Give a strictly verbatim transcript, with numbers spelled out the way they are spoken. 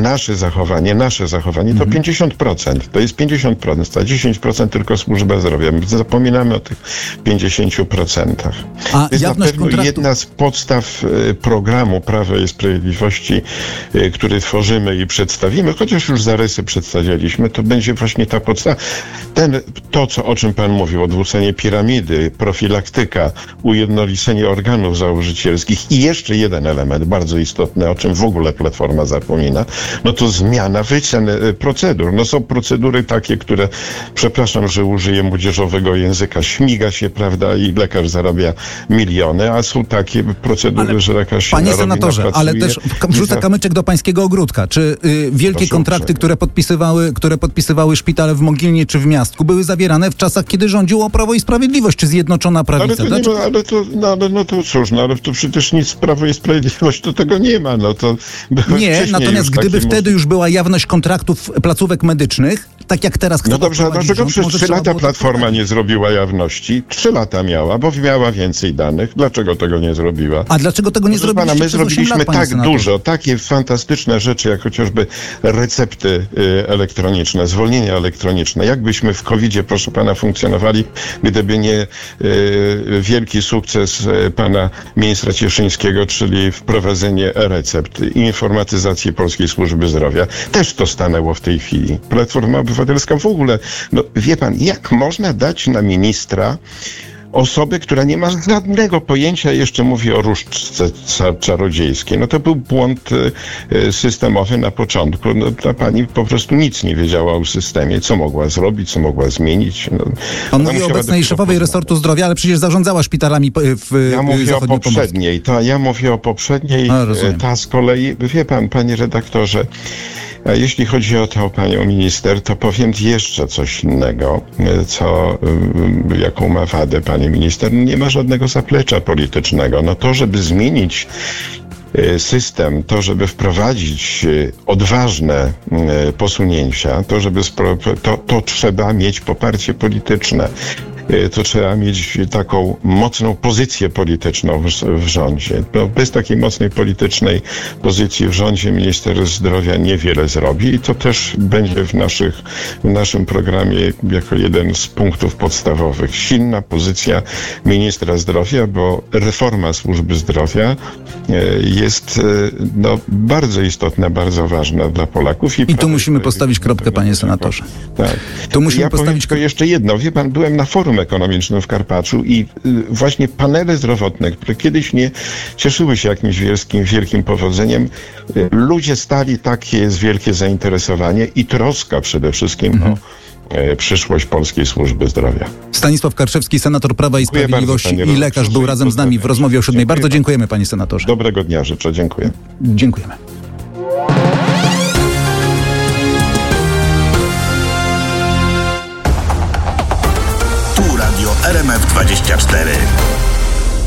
nasze zachowanie, nasze zachowanie to pięćdziesiąt procent. To jest pięćdziesiąt procent, a dziesięć procent tylko służba zdrowia. My zapominamy o tych pięćdziesięciu procentach. A to jest na pewno kontraktu... jedna z podstaw programu Prawa i Sprawiedliwości, który tworzymy i przedstawimy, chociaż już zarysy przedstawialiśmy, to będzie właśnie ta podstawa. Ten, to, co, o czym pan mówił, odwrócenie piramidy, profilaktyka, ujednolicenie organów założycielskich i jeszcze jeden element bardzo istotny, o czym w ogóle Platforma zapomina, no to zmiana wycen procedur. No są procedury takie, które, przepraszam, że użyję młodzieżowego języka, śmiga się, prawda, i lekarz zarabia miliony, a są takie procedury, ale, że lekarz się panie senatorze, ale też wrzucę za... kamyczek do pańskiego ogródka. Czy y, wielkie Proszę kontrakty, które podpisywały, które podpisywały szpitale w Mogilnie czy w Miastku, były zawierane w czasach, kiedy rządziło Prawo i Sprawiedliwość, czy Zjednoczona Prawica? Ale to, nie ma, ale to, no, ale, no to cóż, no ale to przecież nic Prawo i Sprawiedliwość to tego nie ma. No to nie, natomiast gdyby wtedy może... już była jawność kontraktów placówek medycznych, tak jak teraz chcą. No dobrze, a dlaczego przez trzy lata Platforma to... nie zrobiła jawności? Trzy lata miała, bo miała więcej danych. Dlaczego tego nie zrobiła? A dlaczego tego nie Proszę zrobiliście? Pana, my zrobiliśmy lat, tak senator. dużo, takie fantastyczne rzeczy, jak chociażby recepty y, elektroniczne, zwolnienia elektroniczne. Jakbyśmy w kowidzie, proszę Pana, funkcjonowali, gdyby nie y, wielki sukces y, Pana ministra Cieszyńskiego, czyli wprowadzenie e-recept i informatyzacji Polskiej Służby Zdrowia. Też to stanęło w tej chwili. Platforma Obywatelska w ogóle, no wie Pan, jak można dać na ministra osobę, która nie ma żadnego pojęcia, jeszcze mówi o różdżce czarodziejskiej. No to był błąd y, systemowy na początku. No, ta pani po prostu nic nie wiedziała o systemie, co mogła zrobić, co mogła zmienić. No, Pan mówi o obecnej szefowej resortu zdrowia, ale przecież zarządzała szpitalami w Ja mówię o poprzedniej. Ta, ja mówię o poprzedniej. A, ta z kolei, wie pan, panie redaktorze, a jeśli chodzi o tę panią minister, to powiem jeszcze coś innego, co, jaką ma wadę pani minister. Nie ma żadnego zaplecza politycznego. No to, żeby zmienić system, to, żeby wprowadzić odważne posunięcia, to, żeby spro- to, to trzeba mieć poparcie polityczne. To trzeba mieć taką mocną pozycję polityczną w, w rządzie. No, bez takiej mocnej politycznej pozycji w rządzie minister zdrowia niewiele zrobi i to też będzie w, naszych, w naszym programie jako jeden z punktów podstawowych. Silna pozycja ministra zdrowia, bo reforma służby zdrowia jest no, bardzo istotna, bardzo ważna dla Polaków. I, I tu musimy postawić kropkę, panie senatorze. Tak. Tu musimy ja postawić tylko jeszcze jedno. Wie pan, byłem na forum ekonomicznym w Karpaczu i właśnie panele zdrowotne, które kiedyś nie cieszyły się jakimś wielkim, wielkim powodzeniem, ludzie stali, takie jest wielkie zainteresowanie i troska przede wszystkim mhm. o przyszłość polskiej służby zdrowia. Stanisław Karczewski, senator Prawa i Dziękuję Sprawiedliwości bardzo, i lekarz, był razem z nami w rozmowie o siódmej. Bardzo dziękujemy, panie senatorze. Dobrego dnia życzę. Dziękuję. Dziękujemy. Tu Radio R M F dwadzieścia cztery.